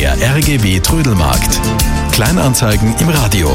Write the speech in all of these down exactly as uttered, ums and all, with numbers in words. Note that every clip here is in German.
Der R G W Trödelmarkt. Kleinanzeigen im Radio.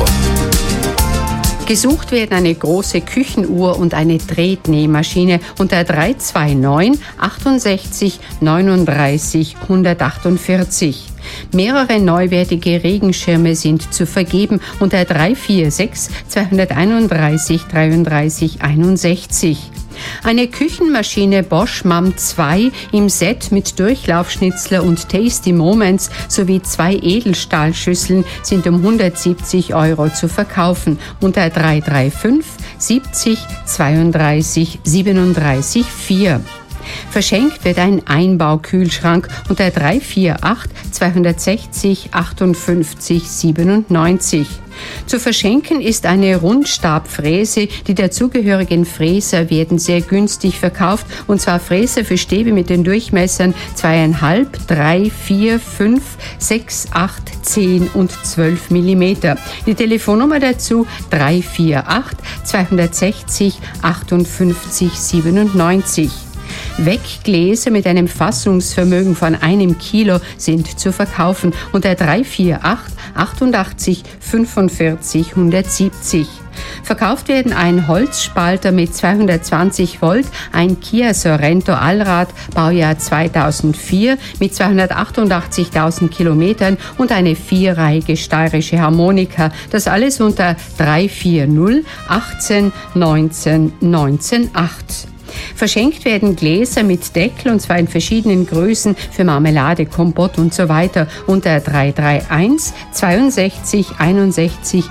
Gesucht werden eine große Küchenuhr und eine Tretnähmaschine unter drei zwei neun achtundsechzig neununddreißig hundertachtundvierzig. Mehrere neuwertige Regenschirme sind zu vergeben unter drei vier sechs zweihunderteinunddreißig dreiunddreißig einundsechzig. Eine Küchenmaschine Bosch M A M zwei im Set mit Durchlaufschnitzler und Tasty Moments sowie zwei Edelstahlschüsseln sind um hundertsiebzig Euro zu verkaufen unter drei drei fünf siebzig zweiunddreißig siebenunddreißig vier. Verschenkt wird ein Einbaukühlschrank unter drei vier acht zweihundertsechzig achtundfünfzig siebenundneunzig. Zu verschenken ist eine Rundstabfräse. Die dazugehörigen Fräser werden sehr günstig verkauft, und zwar Fräser für Stäbe mit den Durchmessern zwei Komma fünf, drei, vier, fünf, sechs, acht, zehn und zwölf Millimeter. Die Telefonnummer dazu drei vier acht zweihundertsechzig achtundfünfzig siebenundneunzig. Weggläser mit einem Fassungsvermögen von einem Kilo sind zu verkaufen unter drei vier acht achtundachtzig fünfundvierzig hundertsiebzig. Verkauft werden ein Holzspalter mit zweihundertzwanzig Volt, ein Kia Sorento Allrad, Baujahr zweitausendvier mit zweihundertachtundachtzigtausend Kilometern und eine vierreihige steirische Harmonika. Das alles unter drei vier null achtzehn neunzehn neunzehn acht. Verschenkt werden Gläser mit Deckel, und zwar in verschiedenen Größen für Marmelade, Kompott und so weiter unter drei drei eins zweiundsechzig einundsechzig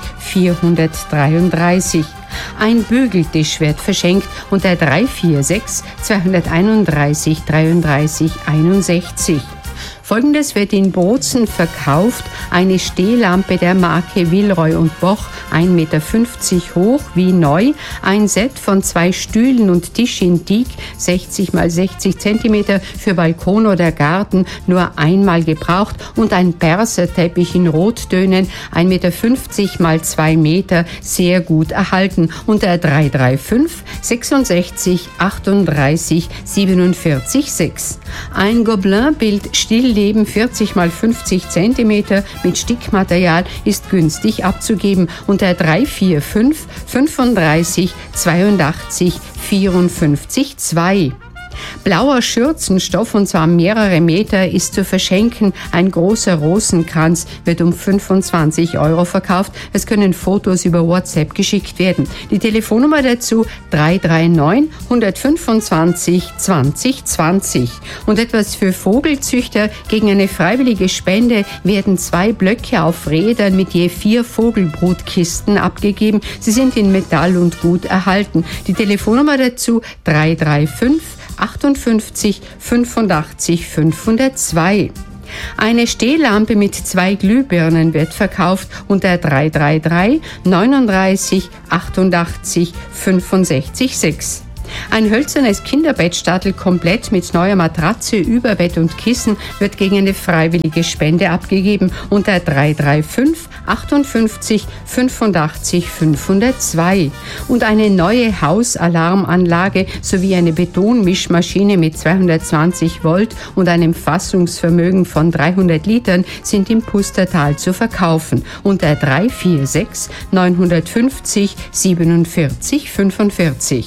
vierhundertdreiunddreißig. Ein Bügeltisch wird verschenkt unter drei vier sechs zweihunderteinunddreißig dreiunddreißig einundsechzig. Folgendes wird in Bozen verkauft: eine Stehlampe der Marke Villeroy und Boch, ein Meter fünfzig hoch, wie neu, ein Set von zwei Stühlen und Tisch in Teak, sechzig mal sechzig Zentimeter für Balkon oder Garten, nur einmal gebraucht, und ein Perserteppich in Rottönen, ein Meter fünfzig mal zwei Meter, sehr gut erhalten, unter drei drei fünf sechsundsechzig achtunddreißig siebenundvierzig sechs. Ein Gobelin-Bild Stillleben vierzig mal fünfzig Zentimeter mit Stickmaterial ist günstig abzugeben unter drei vier fünf fünfunddreißig zweiundachtzig vierundfünfzig zwei. Blauer Schürzenstoff, und zwar mehrere Meter, ist zu verschenken. Ein großer Rosenkranz wird um fünfundzwanzig Euro verkauft. Es können Fotos über WhatsApp geschickt werden. Die Telefonnummer dazu drei drei neun hundertfünfundzwanzig zwanzig zwanzig. Und etwas für Vogelzüchter: gegen eine freiwillige Spende werden zwei Blöcke auf Rädern mit je vier Vogelbrutkisten abgegeben. Sie sind in Metall und gut erhalten. Die Telefonnummer dazu drei drei fünf achtundfünfzig fünfundachtzig fünfhundertzwei. Eine Stehlampe mit zwei Glühbirnen wird verkauft unter drei drei drei neununddreißig achtundachtzig fünfundsechzig sechs. Ein hölzernes Kinderbettstattel komplett mit neuer Matratze, Überbett und Kissen wird gegen eine freiwillige Spende abgegeben unter drei drei fünf achtundfünfzig fünfundachtzig fünfhundertzwei. Und eine neue Hausalarmanlage sowie eine Betonmischmaschine mit zweihundertzwanzig Volt und einem Fassungsvermögen von dreihundert Litern sind im Pustertal zu verkaufen unter drei vier sechs neunhundertfünfzig siebenundvierzig fünfundvierzig.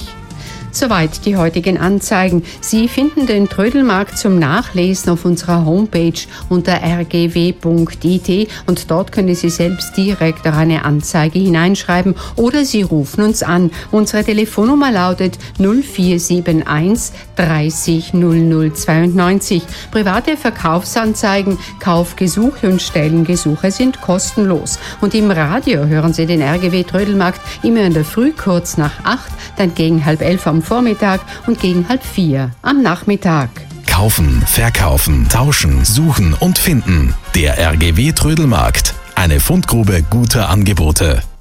Soweit die heutigen Anzeigen. Sie finden den Trödelmarkt zum Nachlesen auf unserer Homepage unter r g w punkt i t, und dort können Sie selbst direkt auch eine Anzeige hineinschreiben oder Sie rufen uns an. Unsere Telefonnummer lautet null vier sieben eins dreißig null null zweiundneunzig. Private Verkaufsanzeigen, Kaufgesuche und Stellengesuche sind kostenlos. Und im Radio hören Sie den R G W Trödelmarkt immer in der Früh kurz nach acht, dann gegen halb elf am Vormittag und gegen halb vier am Nachmittag. Kaufen, verkaufen, tauschen, suchen und finden. Der R G W Trödelmarkt. Eine Fundgrube guter Angebote.